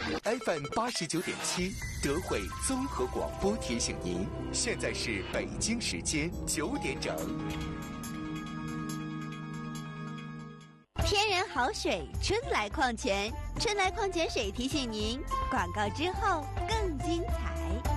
FM 89.7，德惠综合广播提醒您，现在是北京时间9点整。 天然好水，春来矿泉，春来矿泉水提醒您，广告之后更精彩。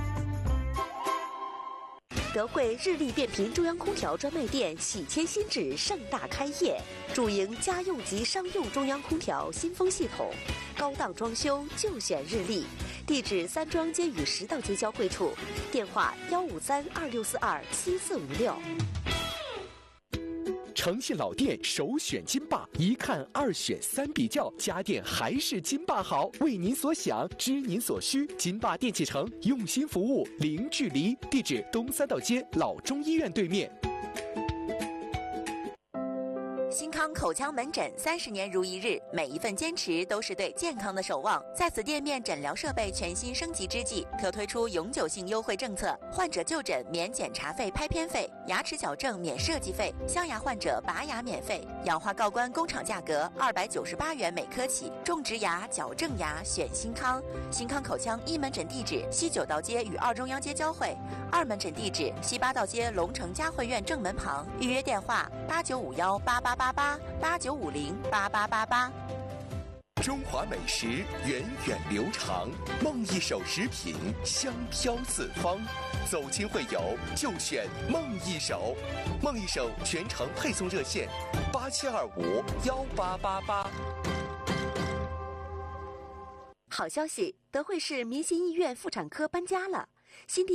德惠日立变频中央空调专卖店喜迁新址盛大开业，主营家用及商用中央空调新风系统，高档装修就选日立。地址三庄街与10道街交汇处，电话15326427456。 诚信老店首选金霸，一看2选3比较，家电还是金霸好。为您所想，知您所需，金霸电器城用心服务，零距离。地址东3道街老中医院对面。 新康口腔门诊30年如一日，每一份坚持都是对健康的守望。在此店面诊疗设备全新升级之际，特推出永久性优惠政策：患者就诊免检查费、拍片费，牙齿矫正免设计费，镶牙患者拔牙免费，氧化锆关工厂价格298元每颗起。种植牙、矫正牙选新康。新康口腔1门诊地址西9道街与2中央街交汇，2门诊地址西8道街龙城嘉汇苑正门旁。预约电话8951888889508888。 中华美食源远流长，梦一手食品香飘四方。走亲会友就选梦一手，梦一手全程配送热线87251888。 好消息，德惠市民心医院妇产科搬家了，新地